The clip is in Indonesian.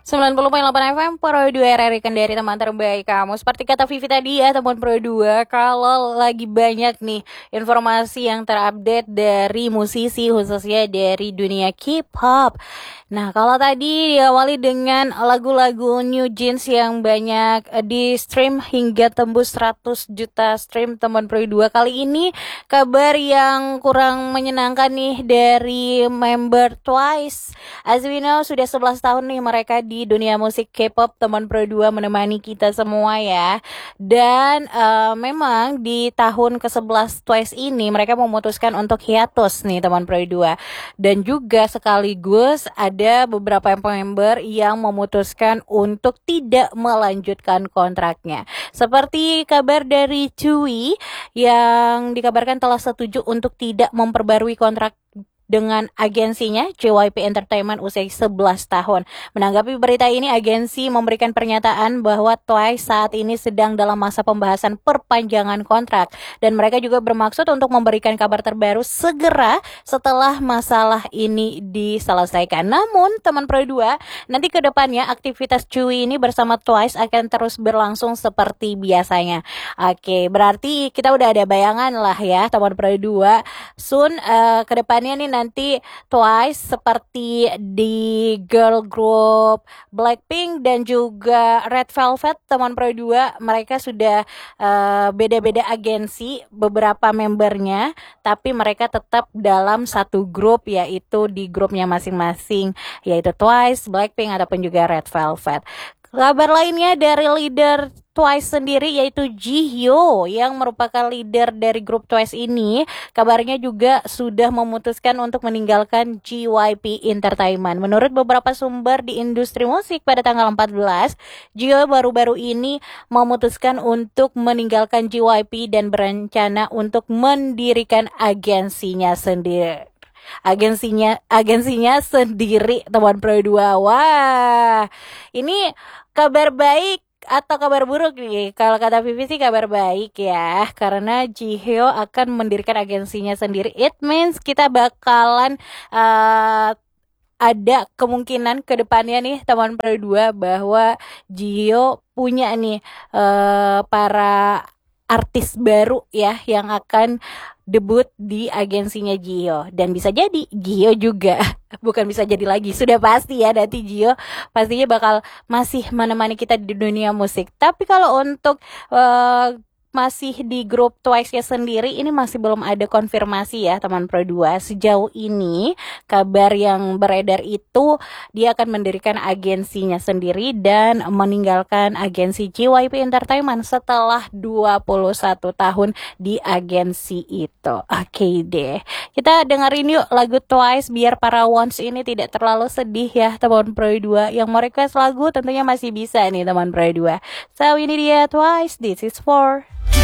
90,8 FM Pro 2 RRI Kendari, teman terbaik kamu. Seperti kata Vivi tadi ya, teman Pro 2, kalau lagi banyak nih informasi yang terupdate dari musisi, khususnya dari dunia K-pop. Nah, kalau tadi diawali dengan lagu-lagu New Jeans yang banyak di stream hingga tembus 100 juta stream, teman Pro 2. Kali ini kabar yang kurang menyenangkan nih dari member Twice. As we know, sudah 11 tahun nih mereka di dunia musik K-pop, teman Pro 2, menemani kita semua ya. Dan memang di tahun ke-11 Twice ini mereka memutuskan untuk hiatus nih, teman Pro 2. Dan juga sekaligus ada beberapa member yang memutuskan untuk tidak melanjutkan kontraknya. Seperti kabar dari Chewie yang dikabarkan telah setuju untuk tidak memperbarui kontrak dengan agensinya JYP Entertainment usai 11 tahun. Menanggapi berita ini, agensi memberikan pernyataan bahwa Twice saat ini sedang dalam masa pembahasan perpanjangan kontrak dan mereka juga bermaksud untuk memberikan kabar terbaru segera setelah masalah ini diselesaikan. Namun, teman Pro 2, nanti ke depannya aktivitas Chewie ini bersama Twice akan terus berlangsung seperti biasanya. Oke, berarti kita udah ada bayangan lah ya, teman Pro 2. Soon ke depannya nih nanti Twice seperti di girl group Blackpink dan juga Red Velvet, teman Pro 2, mereka sudah beda-beda agensi beberapa membernya, tapi mereka tetap dalam satu grup, yaitu di grupnya masing-masing, yaitu Twice, Blackpink ataupun juga Red Velvet. Kabar lainnya dari leader Twice sendiri, yaitu Jihyo yang merupakan leader dari grup Twice ini, kabarnya juga sudah memutuskan untuk meninggalkan JYP Entertainment. Menurut beberapa sumber di industri musik, pada tanggal 14, Jihyo baru-baru ini memutuskan untuk meninggalkan JYP dan berencana untuk mendirikan agensinya sendiri. Agensinya sendiri, teman Pro 2. Wah, ini kabar baik atau kabar buruk nih? Kalau kata Vivi sih kabar baik ya, karena Jihyo akan mendirikan agensinya sendiri. It means kita bakalan ada kemungkinan ke depannya nih, teman Pro 2, bahwa Jihyo punya nih para artis baru ya yang akan debut di agensinya Jihyo. Dan bisa jadi Jihyo juga bukan bisa jadi lagi, sudah pasti ya, nanti Jihyo pastinya bakal masih menemani kita di dunia musik. Tapi kalau untuk masih di grup Twice-nya sendiri, ini masih belum ada konfirmasi ya, teman Pro 2. Sejauh ini kabar yang beredar itu dia akan mendirikan agensinya sendiri dan meninggalkan agensi JYP Entertainment setelah 21 tahun di agensi itu. Oke deh, kita dengerin yuk lagu Twice biar para Ones ini tidak terlalu sedih ya, teman Pro 2. Yang mau request lagu tentunya masih bisa nih, teman Pro 2. So ini dia Twice, This Is For.